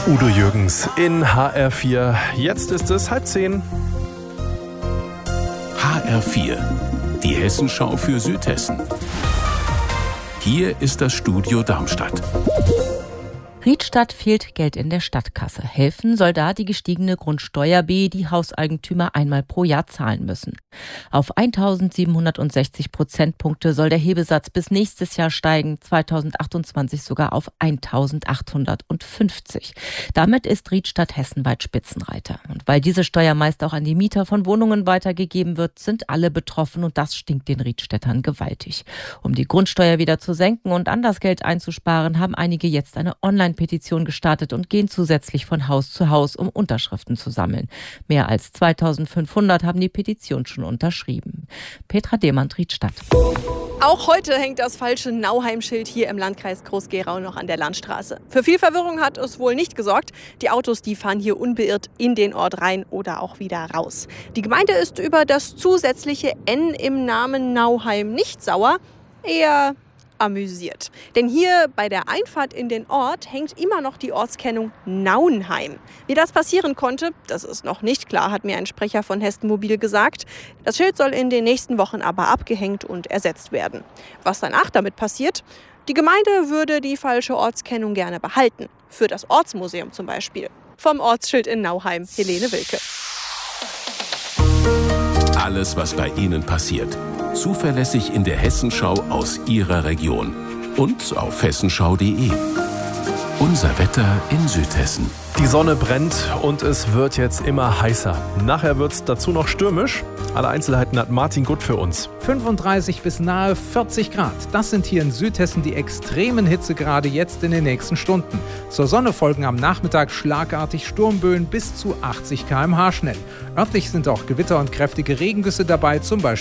Udo Jürgens in HR4. Jetzt ist es 9:30. HR4, die Hessenschau für Südhessen. Hier ist das Studio Darmstadt. Riedstadt fehlt Geld in der Stadtkasse. Helfen soll da die gestiegene Grundsteuer B, die Hauseigentümer einmal pro Jahr zahlen müssen. Auf 1.760 Prozentpunkte soll der Hebesatz bis nächstes Jahr steigen, 2028 sogar auf 1.850. Damit ist Riedstadt hessenweit Spitzenreiter. Und weil diese Steuer meist auch an die Mieter von Wohnungen weitergegeben wird, sind alle betroffen und das stinkt den Riedstädtern gewaltig. Um die Grundsteuer wieder zu senken und anders Geld einzusparen, haben einige jetzt eine Online-Petition gestartet und gehen zusätzlich von Haus zu Haus, um Unterschriften zu sammeln. Mehr als 2.500 haben die Petition schon unterschrieben. Petra Demand, Riedstadt. Auch heute hängt das falsche Nauheim-Schild hier im Landkreis Groß-Gerau noch an der Landstraße. Für viel Verwirrung hat es wohl nicht gesorgt. Die Autos, die fahren hier unbeirrt in den Ort rein oder auch wieder raus. Die Gemeinde ist über das zusätzliche N im Namen Nauheim nicht sauer, eher amüsiert. Denn hier bei der Einfahrt in den Ort hängt immer noch die Ortskennung Nauenheim. Wie das passieren konnte, das ist noch nicht klar, hat mir ein Sprecher von Hessen Mobil gesagt. Das Schild soll in den nächsten Wochen aber abgehängt und ersetzt werden. Was danach damit passiert? Die Gemeinde würde die falsche Ortskennung gerne behalten. Für das Ortsmuseum zum Beispiel. Vom Ortsschild in Nauheim, Helene Wilke. Alles, was bei Ihnen passiert. Zuverlässig in der Hessenschau aus Ihrer Region. Und auf hessenschau.de. Unser Wetter in Südhessen. Die Sonne brennt und es wird jetzt immer heißer. Nachher wird es dazu noch stürmisch. Alle Einzelheiten hat Martin Gutt für uns. 35 bis nahe 40 Grad. Das sind hier in Südhessen die extremen Hitzegrade jetzt in den nächsten Stunden. Zur Sonne folgen am Nachmittag schlagartig Sturmböen bis zu 80 km/h schnell. Örtlich sind auch Gewitter und kräftige Regengüsse dabei, zum Beispiel